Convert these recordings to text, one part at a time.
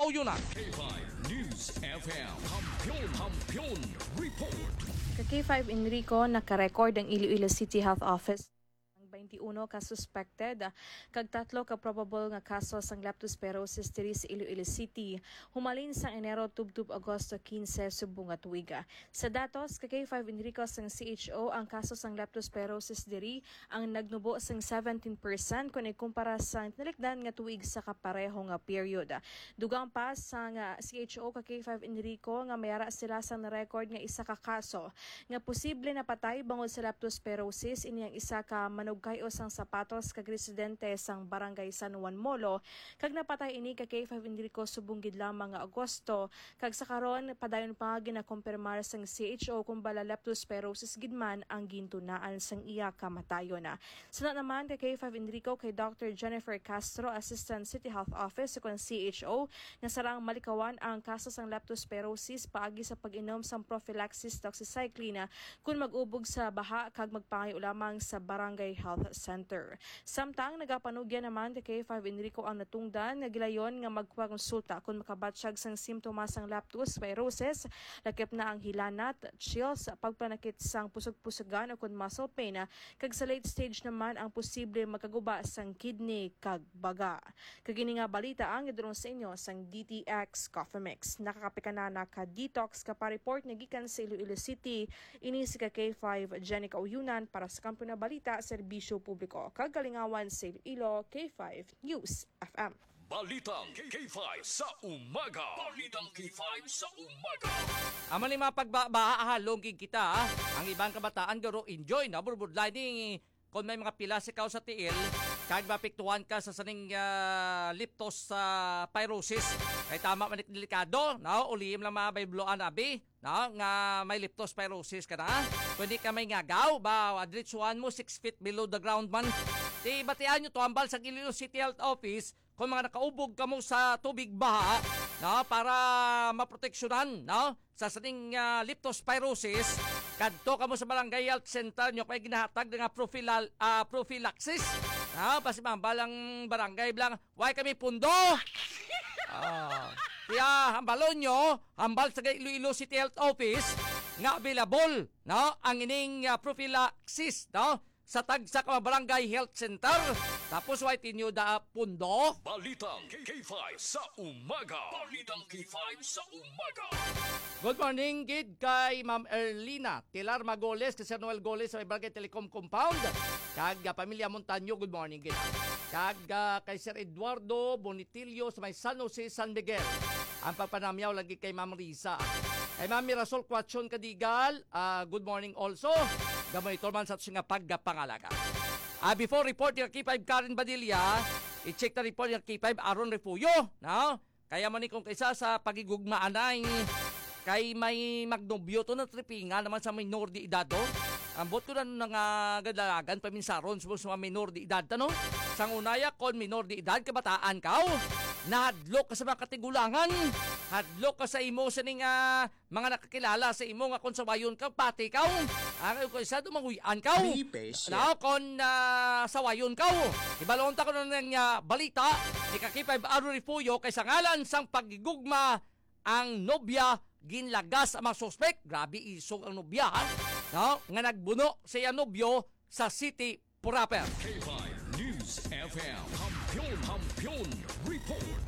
Oyunan. K5 News FM. Hampion Report. K5 Enrico, nakarecord ang Iloilo City Health Office. 21 ka suspected kag 3 ka probable nga kaso sang leptospirosis diri sa Iloilo City humalin sa Enero tubtub Agosto 15 subong nga tuiga. Sa datos kay K5 Enrico sang CHO, ang kaso sang leptospirosis diri ang nagnubo sang 17% kung ikumpara sa nalikdan nga tuig sa kapareho nga period. Dugang pa sang CHO kay K5 Enrico nga mayara sila sang na-record nga isa ka kaso nga posible na patay bangod sa leptospirosis ini ang isa ka manug kayo sang sapatos kag residente sang barangay San Juan Molo kag napatay ini kay K5 Enrico subong gid lamang nga Agosto kag sa karon padayon pa ginakumpirmar sang CHO kung bala leptospirosis gid man ang gintunaan sang iya kamatayon na. Sunod naman kay K5 Enrico kay Dr. Jennifer Castro, Assistant City Health Office kung CHO, na sarang malikawan ang kaso sang leptospirosis paagi sa pag-inom sang prophylaxis doxycycline kung mag-ubog sa baha kag magpangayo lamang sa barangay health center. Samtang nagapanugyan naman kay K5 Enrico ang natungdan nga gilayon nga magpakonsulta kung makabatsyag sang simptomas sang leptospirosis, lakip na ang hilanat, chills, pagpanakit sang pusog-pusogan o kung muscle pain, kag sa late stage naman ang posible magkaguba sang kidney kag baga. Kagini nga balita ang idulong sa inyo sang DTX Coffee Mix. Nakakapikanana ka detox ka pa-report na gikan sa Iloilo City, ini si K5 Jenica Oyunan para sa Kampo na Balita, Serbisyo Publiko. Kagalingawan sa Iloilo, K5 News FM. Balitang K5 sa umaga. Balitang K5 sa umaga. Aman ni mga pagbabahaalong kita, ang ibang kabataan garo enjoy na burbudlay ni kung may mga pila si kao sa tiil, kag mapiktuhan ka sa saning leptospirosis, ay tama manik delikado, no? Ulihim lang mga baybloan abi, no? Nga may leptospirosis ka na. Kundi ka may ngagaw, ba, adritsuhan mo 6 feet below the ground man. Di batian nyo to, ambal sa Iloilo City Health Office, kung mga nakaubog ka mo sa tubig baha, no? Para maproteksyonan, no? Sa saning leptospirosis, kadto ka mo sa Barangay Health Center nyo kaya ginahatag nga prophylaxis. Basi mambalang barangay bilang, why kami pundo? Kaya hambalon nyo, hambal sa Iloilo City Health Office, nga available, no? Ang ining prophylaxis, no? Sa tagsa ka Barangay Health Center. Tapos why tinyo da pundo? Balitang K5 sa umaga. Balitang K5 sa umaga. Good morning, gid kay Ma'am Erlina Tilar Magoles, kay Sir Noel Goles sa Barangay Telecom Compound. Kag Pamilya Montaño, good morning, gid. Kag kay Sir Eduardo Bonitilio sa may San Jose, San Miguel. Ang pagpanamyaw lagi kay Ma'am Risa. Kay Ma'am Mirasol Quachon Kadigal, good morning also. Gamay man sa nga pagpangalaga. Before report yung K5 Karen Badilla, i-check na report yung K5 Aaron Refuyo. No? Kaya man kung kaisa sa pagigugmaan ay kay may magnobyo to na tripinga naman sa minor di edad do. Ang bot ko na nangagalagan paminsaron sa minor di edad no? Sang unaya kon minor di edad kabataan ka nahadlok ka sa mga katigulangan, hadlok ka sa imo sa ning mga nakakilala sa imo nga kon sawayon ka pati ka ang ko isa dumanguyan ka na kon sawayon ka ibalon ta ko nang balita ni K5 Aaron Refuyo kay sa ngalan sang pagigugma ang nobya ginlagas ang mga suspect. Grabe isog ang nobya no? Nga nagbuno siya nobyo sa city proper. K5 News FM. Hampion Report.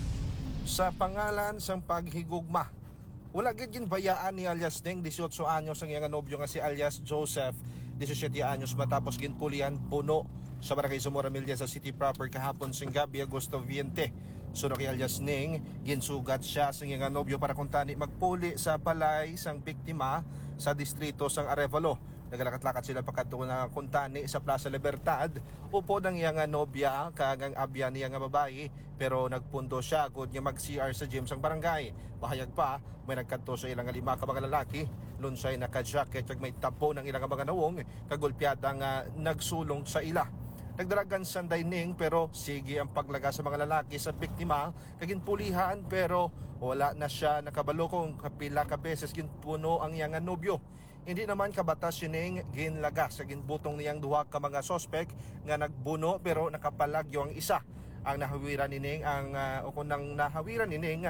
Sa pangalan sang paghigugma, wala gid bayaan ni alias Deng 18 anyos ang iyang nobyo nga si alias Joseph 17 anyos matapos ginpulian puno sa Barangay Zamora Milla sa city proper kahapon sing gabi Agosto 20. Suno kay alias Ning, ginsugat siya sa iyang nobyo para kuntani magpuli sa balay sang biktima sa distrito sang Arevalo. Nagalakat-lakat sila pagkatuon na kuntani sa Plaza Libertad. Upo ng iyang nobya kagang abya niya nga babae pero nagpundo siya good nga mag-CR sa gym sang barangay. Bahayag pa may nagkanto sa ilang 5 ka mga lalaki lunsay naka-jacket kag may tapo ng ilang mga nawong kagulpiada nga nagsulong sa ila. Nagdaragan sanday Ning pero sige ang paglaga sa mga lalaki sa biktima kaginpulihan pero wala na siya nakabalo kung kapila ka beses ginpuno ang iyang nobyo. Hindi naman kabatas sining ginlaga sa ginbutong niyang duha ka mga sospek nga nagbuno pero nakapalagyo ang isa. Ang nahawiran nining ang o kung nang nahawiran nining